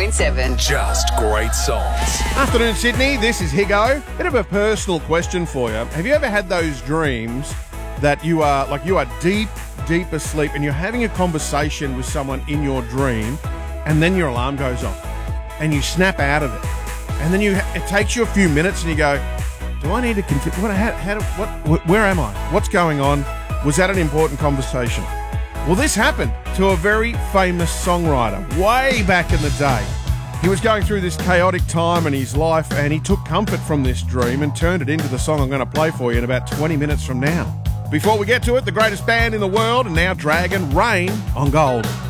101.7. Just great songs. Afternoon, Sydney. This is Higo. Bit of a personal question for you. Have you ever had those dreams that you are deep asleep and you're having a conversation with someone in your dream, and then your alarm goes off and you snap out of it, and then it takes you a few minutes and you go, do I need to continue? Where am I? What's going on? Was that an important conversation? Well, this happened to a very famous songwriter way back in the day. He was going through this chaotic time in his life, and he took comfort from this dream and turned it into the song I'm going to play for you in about 20 minutes from now. Before we get to it, the greatest band in the world, and now Dragon, Rain on Gold.